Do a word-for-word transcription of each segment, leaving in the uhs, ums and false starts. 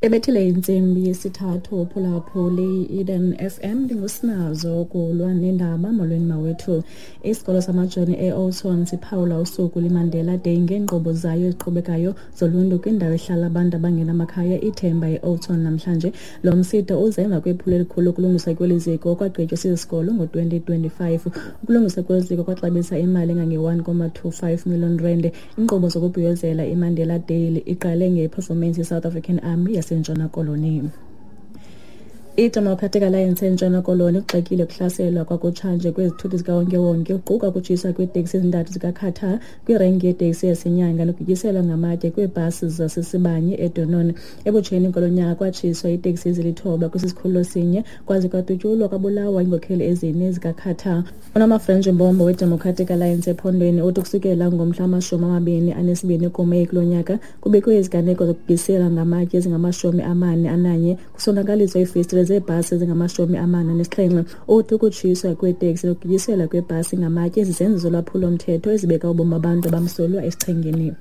Ebethile intsimbi yesithathu phulaphuli Eden F M ndingusinazo kulwa nendaba molweni mawethu. Isikolo samajoni e-Oudtshoorn siphawula usuku liMandela Day ngeenkqubo zayo eziqhubekayo zoluntu kwindawo ehlala abantu abangenamakhaya ithemba e-Oudtshoorn namhlanje. Lo msitho uze emva kwephulo elikhulu ukulungiswa kweli ziko okwagqitywa sisi sikolo ngo-twenty twenty-five. Ukulungiswa kweli ziko kwaxabisa imali engange-one point two five million rand. Inkqubo zokubhiyozela iMandela Day iqale nge-performance ye-South African Army yaseNtshona Koloni. I-Democratic Alliance eNtshona Koloni ugxekile ukuhlaselwa kwakutshanje kwezithuthi zikawonke-wonke, uquka ukutshiswa kweeteksi ezintathu zikaQatar kwirenki yeteksi yaseNyanga nokugityiselwa ngamatye kweebhasi zasesibanye eDononi. Ebutsheni kulo nyaka kwatshiswa iiteksi ezilithoba kwisisikhululo sinye kwaze kwatutyulwa kwabulawa iinkokheli ezine zikaQatar. UNomafrench Mbombo we-Democratic Alliance ephondweni uthi kusukela ngomhla amashumi amabini anesibini kuMeyi kulo nyaka kubekwe iziganeko zokugityiselwa ngamatye ezingamashumi amane ananye kusonakaliswa iifestile zeebhasi ezingamashumi amane nesixhenxe. Uthi ukutshiswa kweeteksi nokugityiselwa kweebhasi ngamatye zizenzo zolwaphulo-mthetho ezibeka ubomi abantu abamsulwa esichengeni.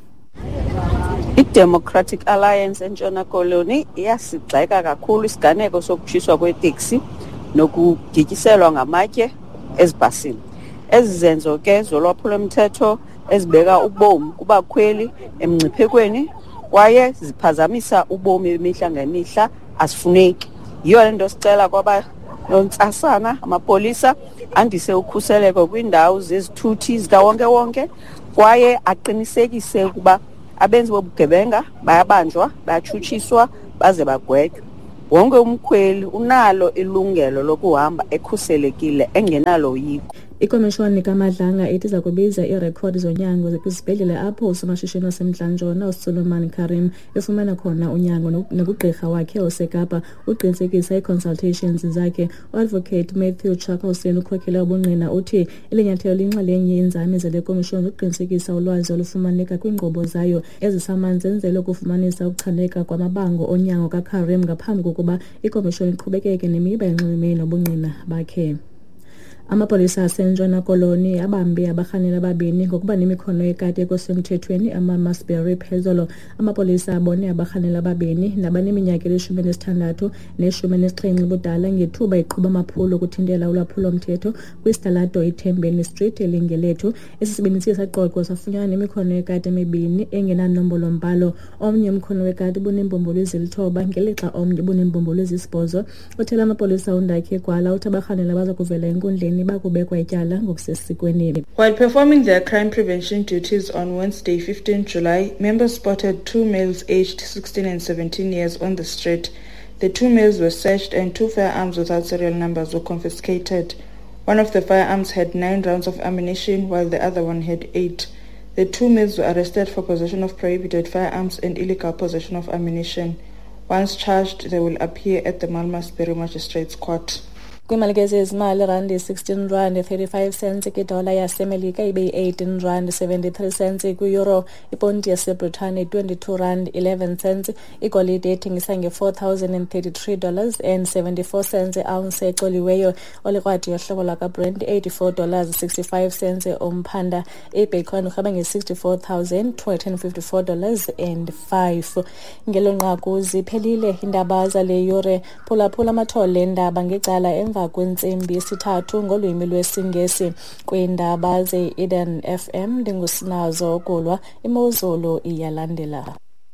I-Democratic Alliance eNtshona Koloni iyasigxeka kakhulu isiganeko sokutshiswa kweeteksi nokugityiselwa ngamatye ezibhasini. Ezi zenzo ke zolwaphulo-mthetho ezibeka ubomi kubakhweli emngciphekweni kwaye ziphazamisa ubomi bemihla ngemihla asifuneki. Yiyo le nto sicela kwabanontsasana amapolisa andise ukhuseleko kwiindawo zezithuthi zikawonke-wonke kwaye aqinisekise ukuba abenzi bobugebenga bayabanjwa, bayatshutshiswa baze bagwetywe. Wonke umkhweli unalo ilungelo lokuhamba ekhuselekile engenalo uyiko. Ikomishoni kaMadlanga ithi iza kubiza iirekhodi zonyango kwizibhedlele apho usomashishini wasemntla-ntshona uSolomon Karim efumana khona unyango nokugqirha wakhe oseKapa uqinisekisa ii-consultations zakhe. U-Advocate Matthew Chakalson ukhokhela ubungqina uthi eli nyathelo liyinxalenye yeenzame zale komishoni ukuqinisekisa ulwazi olufumaneka kwiinkqubo zayo ezisamanzi enzele ukufumanisa ukuchaneka kwamabango onyango kaKarim ngaphambi kokuba ikomishoni iqhubekeke nemiba enxulumene nobungqina bakhe. Amapolisa aseNtshona Koloni abambe abarhaneli ababini ngokuba nemikhono yekati ekosemthethweni ama-Masbury phezolo. Amapolisa abone abarhaneli ababini nabaneminyaka elishumi nesithandathu neshumi nesixhenxe budala ngethuba iqhuba amaphulo okuthintela ulwaphulo-mthetho kwisitalato iThembeni Street elingelethu. Esi sibini siye saqoqwa safunyanwa nemikhono yekati emibini engenanombolo-mbalo. Omnye umkhono wekati buneembombolo ezilithoba ngelixa omnye buneembombolo ezisibhozo. Uthela amapolisa undakhe gwala uthi abarhaneli abaza kuvela enkundleni bakubekwa ityala ngokusesikweni. While performing their crime prevention duties on Wednesday, fifteenth July, members spotted two males aged sixteen and seventeen years on the street. The two males were searched and two firearms without serial numbers were confiscated. One of the firearms had nine rounds of ammunition while the other one had eight. The two males were arrested for possession of prohibited firearms and illegal possession of ammunition. Once charged, they will appear at the Malmesbury Magistrates Court. Kwimalike ezimali rand sixteen rand thirty-five cents kwidola yasemelika ibe eighteen rand seventy-three cents kwi-euro. Iponti yaseBritane twenty-two rand eleven cents. Igolide ethengisa nge-four thousand thirty-three dollars and seventy-four cents ounce exoliweyo. Olikrwadi yohlobo lakaBrent eighty-four dollars sixty-five cents omphanda. Ibacon urhaba nge-sixty-four thousand two hundred fifty-four dollars and five. Ngelo nqaku ziphelile indaba zale yure. Phulaphula amathole endaba ngecala emva kwentsimbi yesithathu ngolwimi lwesiNgesi kwiindaba ze-Eden F M. Ndingusinazo kulwa, imozulu iyalandela.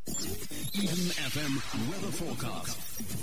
Eden F M weather forecast.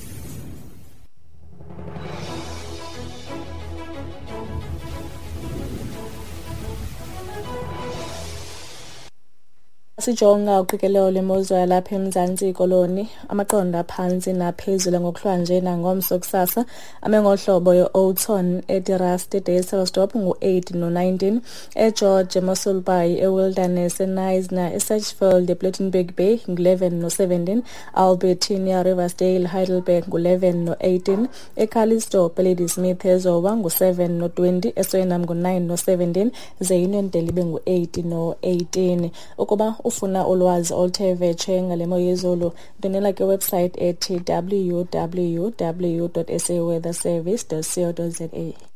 Sijonga uqikelelo lwemozulu lapha eMzantsi Koloni, amaqondo aphantsi naphezulu ngokuhlanje nangomso kusasa amengohlobo ye-Oudtshoorn, eDirast, eDayselsdorp ngu-eight no-nineteen, eGeorge, eMossel Bay, eWilderness, eNisna, eSatchfield, ePlettenberg Bay ngu-eleven no-seventeen, Albertina, Riversdale, Heidelberg ngu-eleven no-eighteen, eCalisto, Ladysmith, eZowa ngu-seven no-twenty, eSoenam ngu-nine no-seventeen, Zeyino Ndelibe ngu-eight no-eighteen. Ukuba ufuna ulwazi oluthe vetshe ngale mo yezulu, ndonela ke website ethi w w w dot s a weather service dot co dot za.